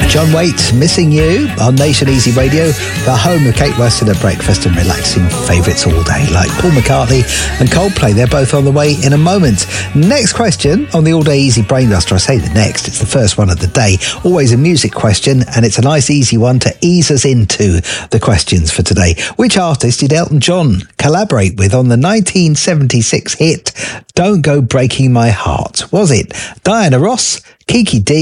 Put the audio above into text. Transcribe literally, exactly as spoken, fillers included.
John Waite, Missing You on Nation Easy Radio, the home of Kate Weston at breakfast and relaxing favourites all day, like Paul McCartney and Coldplay. They're both on the way in a moment. Next question on the All Day Easy Brain Duster. I say the next, it's the first one of the day. Always a music question, and it's a nice easy one to ease us into the questions for today. Which artist did Elton John collaborate with on the nineteen seventy-six hit Don't Go Breaking My Heart? Was it Diana Ross, Kiki D,